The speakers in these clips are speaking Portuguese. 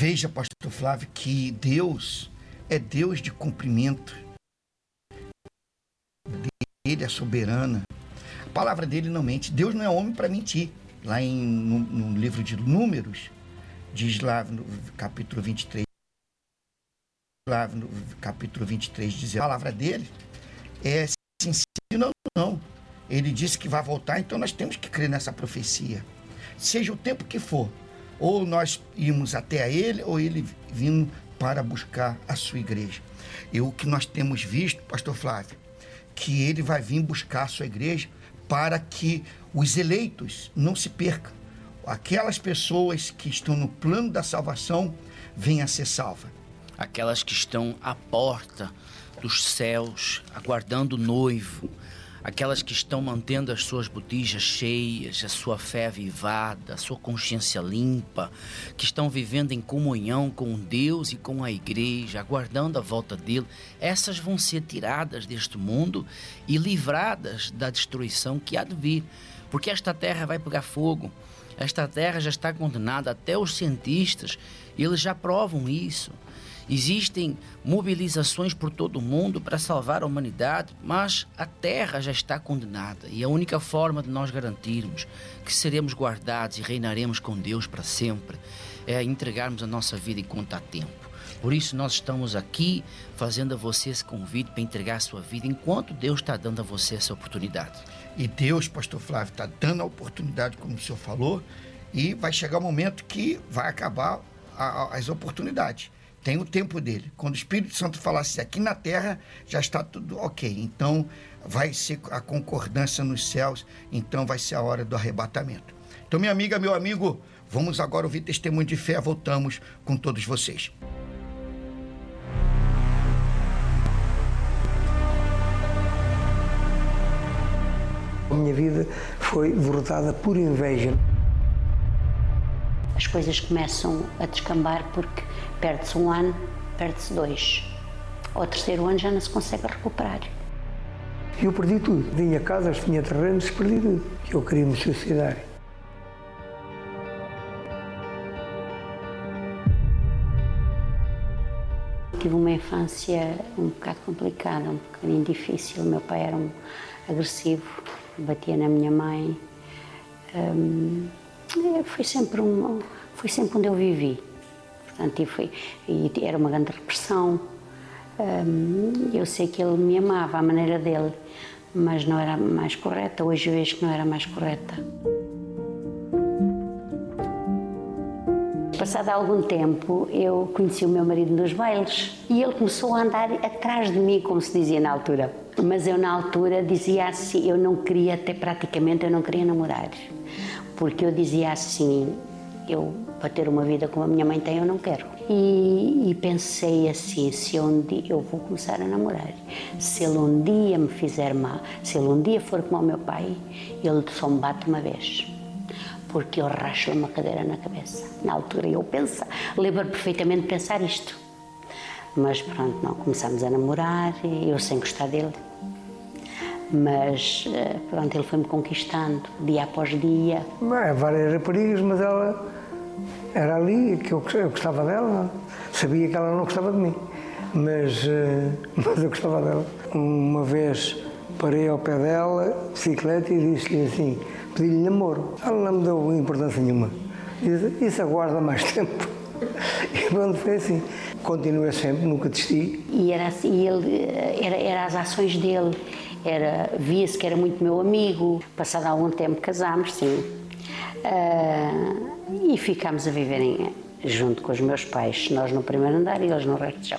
Veja, pastor Flávio, que Deus é Deus de cumprimento. Ele é soberana. A palavra dele não mente. Deus não é homem para mentir. Lá no livro de Números, diz lá no capítulo 23, diz a palavra dele é sim, sim, não. Ele disse que vai voltar, então nós temos que crer nessa profecia. Seja o tempo que for, ou nós irmos até a ele, ou ele vindo para buscar a sua igreja. E o que nós temos visto, pastor Flávio, que ele vai vir buscar a sua igreja para que os eleitos não se percam. Aquelas pessoas que estão no plano da salvação venham a ser salvas. Aquelas que estão à porta dos céus, aguardando o noivo. Aquelas que estão mantendo as suas botijas cheias, a sua fé avivada, a sua consciência limpa, que estão vivendo em comunhão com Deus e com a igreja, aguardando a volta dele. Essas vão ser tiradas deste mundo e livradas da destruição que há de vir, porque esta terra vai pegar fogo. Esta terra já está condenada, até os cientistas, eles já provam isso. Existem mobilizações por todo o mundo para salvar a humanidade, mas a terra já está condenada e a única forma de nós garantirmos que seremos guardados e reinaremos com Deus para sempre é entregarmos a nossa vida enquanto há tempo. Por isso nós estamos aqui fazendo a você esse convite para entregar a sua vida enquanto Deus está dando a você essa oportunidade. E Deus, pastor Flávio, está dando a oportunidade, como o senhor falou, e vai chegar o momento que vai acabar as oportunidades. Tem o tempo dele. Quando o Espírito Santo falar assim, aqui na terra já está tudo ok, então vai ser a concordância nos céus, então vai ser a hora do arrebatamento. Então, minha amiga, meu amigo, vamos agora ouvir testemunho de fé, voltamos com todos vocês. A minha vida foi derrotada por inveja. As coisas começam a descambar porque perde-se um ano, perde-se 2. Ao terceiro ano já não se consegue recuperar. Eu perdi tudo. Tinha casas, tinha terrenos, perdi tudo. Eu queria me suicidar. Tive uma infância um bocado complicada, um bocadinho difícil. O meu pai era agressivo, batia na minha mãe. Foi sempre onde eu vivi. Portanto, e era uma grande repressão. Eu sei que ele me amava à maneira dele, mas não era mais correta. Hoje eu vejo que não era mais correta. Passado algum tempo, eu conheci o meu marido nos bailes e ele começou a andar atrás de mim, como se dizia na altura. Mas eu, na altura, dizia assim, eu não queria namorar. Porque eu dizia assim, para ter uma vida como a minha mãe tem, eu não quero. E pensei assim, se um dia eu vou começar a namorar, se ele um dia me fizer mal, se ele um dia for como o meu pai, ele só me bate uma vez. Porque eu racho-lhe uma cadeira na cabeça. Na altura eu lembro perfeitamente de pensar isto. Mas pronto, não, começámos a namorar, eu sem gostar dele. Mas pronto, ele foi-me conquistando, dia após dia. Várias raparigas, mas ela era ali, que eu gostava dela. Sabia que ela não gostava de mim, mas eu gostava dela. Uma vez parei ao pé dela, bicicleta, e disse-lhe assim, pedi-lhe namoro. Ela não me deu importância nenhuma. Disse, isso aguarda mais tempo. E pronto, foi assim. Continuei sempre, nunca desisti. E era assim, era as ações dele. Via-se que era muito meu amigo. Passado algum tempo casámos, sim. E ficámos a viver junto com os meus pais. Nós no primeiro andar e eles no resto de chão.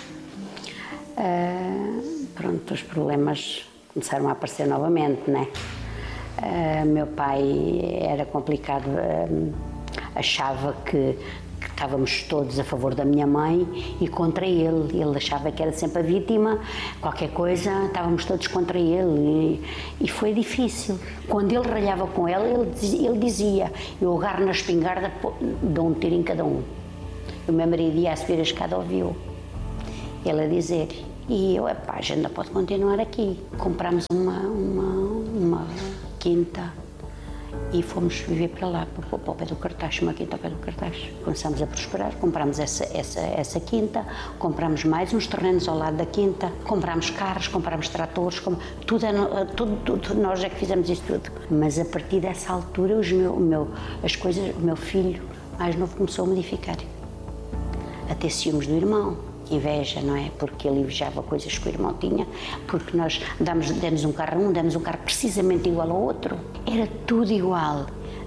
Pronto, os problemas começaram a aparecer novamente, né? Meu pai era complicado, achava que estávamos todos a favor da minha mãe e contra ele. Ele achava que era sempre a vítima, qualquer coisa, estávamos todos contra ele e foi difícil. Quando ele ralhava com ela, ele dizia, eu agarro na espingarda, dou um tiro em cada um. O meu marido ia a subir a escada, ouviu ele a dizer, e eu, a gente não pode continuar aqui. Comprámos uma quinta E fomos viver para lá, para o pé do Cartacho, uma quinta ao pé do Cartacho. Começámos a prosperar, comprámos essa quinta, comprámos mais uns terrenos ao lado da quinta, comprámos carros, comprámos tratores, tudo, nós é que fizemos isso tudo. Mas a partir dessa altura, o meu filho mais novo começou a modificar. A ter ciúmes do irmão, inveja, não é? Porque ele invejava coisas que o irmão tinha, porque nós demos um carro a um, demos um carro precisamente igual ao outro. Era tudo igual.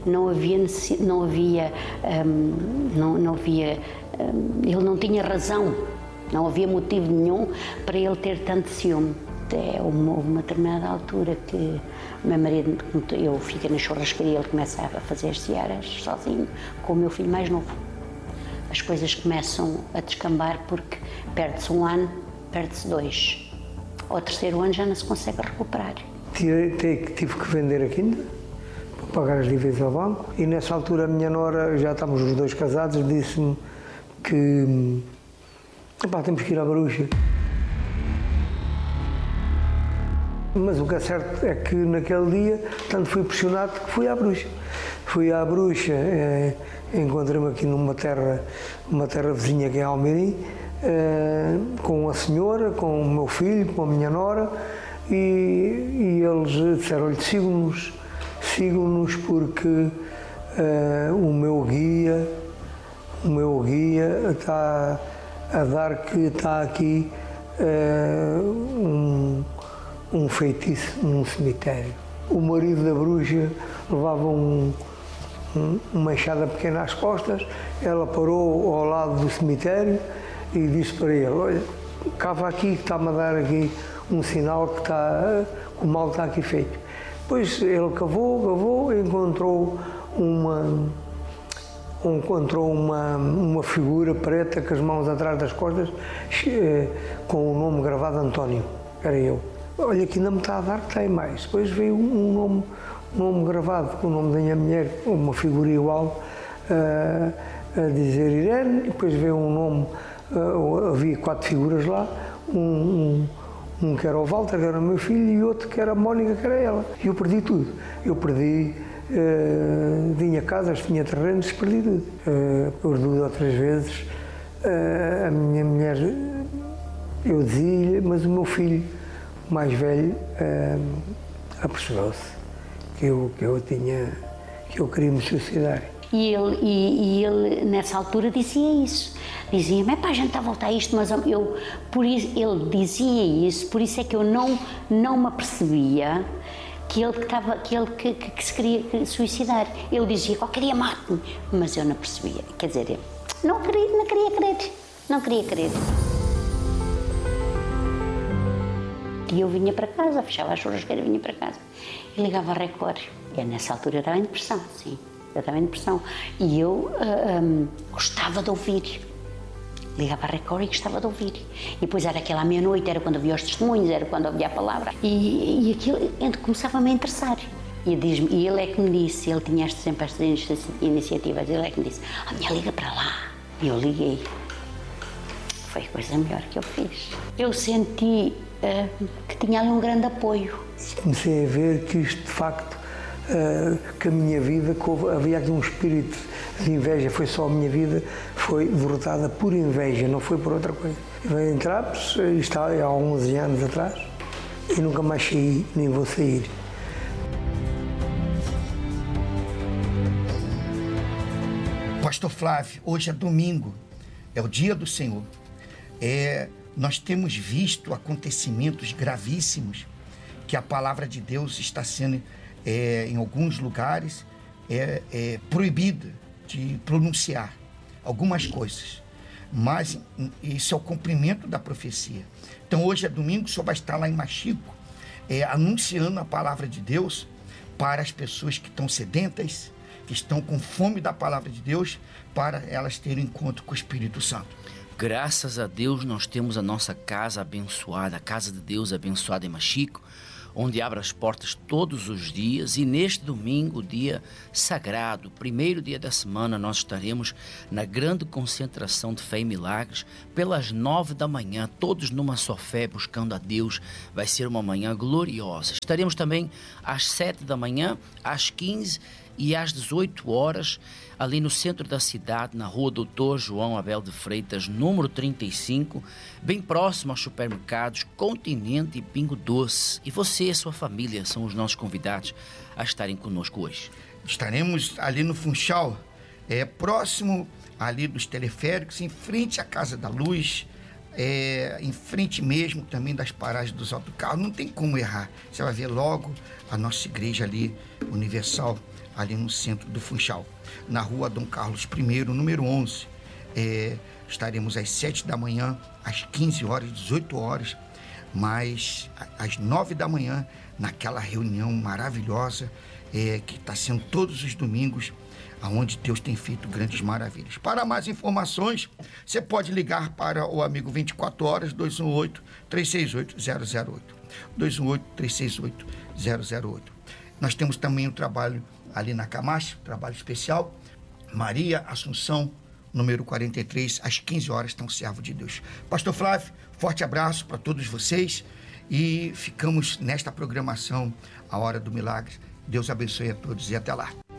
Ele não tinha razão, não havia motivo nenhum para ele ter tanto ciúme. Houve uma determinada altura que o meu marido, eu fico na churrascaria, ele começa a fazer as searas sozinho, com o meu filho mais novo. As coisas começam a descambar porque perde-se um ano, perde-se 2. Ao terceiro ano já não se consegue recuperar. Tive que vender a quinta para pagar as dívidas ao banco e nessa altura a minha nora, já estávamos os 2 casados, disse-me que temos que ir à Bruxa. Mas o que é certo é que naquele dia, tanto fui pressionado que fui à Bruxa. Fui à Bruxa, encontrei-me aqui uma terra vizinha que é Almeirim, com a senhora, com o meu filho, com a minha nora, e eles disseram-lhe, sigam-nos porque o meu guia está a dar que está aqui um feitiço num cemitério. O marido da bruxa levava uma enxada pequena às costas, ela parou ao lado do cemitério e disse para ele, olha, cava aqui que está-me a dar aqui um sinal que o mal está aqui feito. Depois ele cavou e encontrou uma figura preta com as mãos atrás das costas, com o nome gravado António, era eu. Olha, que ainda me está a dar que está aí mais. Depois veio um nome gravado com o nome da minha mulher, uma figura igual, a dizer Irene, e depois veio um nome, havia 4 figuras lá, um que era o Walter, que era o meu filho, e outro que era a Mónica, que era ela. E eu perdi tudo. Eu perdi, tinha casas, tinha terrenos, perdi tudo. Por 2 ou 3 vezes, a minha mulher, eu dizia-lhe, mas o meu filho mais velho apercebeu-se que eu queria me suicidar. E ele nessa altura dizia isso. Dizia-me, a gente está a voltar a isto, mas ele dizia isso, por isso é que eu não me apercebia que ele se queria suicidar. Ele dizia, qualquer dia mate-me, mas eu não percebia. Quer dizer, eu não queria crer. E eu vinha para casa, fechava a churrasqueira e vinha para casa. E ligava a Record. E nessa altura eu estava em depressão, sim. Eu estava em depressão. E eu gostava de ouvir. Ligava a Record e gostava de ouvir. E depois era aquela meia-noite, era quando eu via os testemunhos, era quando eu via a palavra. E aquilo começava-me a interessar. E ele é que me disse, ele tinha sempre estas iniciativas, ele é que me disse, minha liga para lá. E eu liguei. Foi a coisa melhor que eu fiz. Eu senti que tinha ali um grande apoio. Comecei a ver que isto, de facto, que a minha vida, havia aqui um espírito de inveja, foi só a minha vida, foi derrotada por inveja, não foi por outra coisa. Entramos, isto há 11 anos atrás, e nunca mais saí, nem vou sair. Pastor Flávio, hoje é domingo, é o dia do Senhor. Nós temos visto acontecimentos gravíssimos que a palavra de Deus está sendo, em alguns lugares, proibida de pronunciar algumas coisas. Mas isso é o cumprimento da profecia. Então, hoje é domingo, o senhor vai estar lá em Machico, anunciando a palavra de Deus para as pessoas que estão sedentas, que estão com fome da palavra de Deus, para elas terem encontro com o Espírito Santo. Graças a Deus nós temos a nossa casa abençoada, a casa de Deus abençoada em Machico, onde abre as portas todos os dias, e neste domingo, dia sagrado, primeiro dia da semana, nós estaremos na grande concentração de Fé e Milagres, pelas 9 da manhã, todos numa só fé, buscando a Deus. Vai ser uma manhã gloriosa. Estaremos também às 7 da manhã, às 15 e às 18 horas, ali no centro da cidade, na rua Doutor João Abel de Freitas, número 35, bem próximo aos supermercados Continente e Pingo Doce. E você e a sua família são os nossos convidados a estarem conosco hoje. Estaremos ali no Funchal, próximo ali dos teleféricos, em frente à Casa da Luz, em frente mesmo também das paragens dos autocarros. Não tem como errar. Você vai ver logo a nossa igreja ali, Universal, ali no centro do Funchal, na rua Dom Carlos I, número 11. Estaremos às 7 da manhã, às 15 horas, 18 horas, mas às 9 da manhã, naquela reunião maravilhosa, que está sendo todos os domingos, aonde Deus tem feito grandes maravilhas. Para mais informações, você pode ligar para o amigo 24 horas, 218-368-008. 218-368-008. Nós temos também o trabalho ali na Camacho, trabalho especial, Maria Assunção, número 43, às 15 horas, está um servo de Deus. Pastor Flávio, forte abraço para todos vocês e ficamos nesta programação, A Hora do Milagre. Deus abençoe a todos e até lá.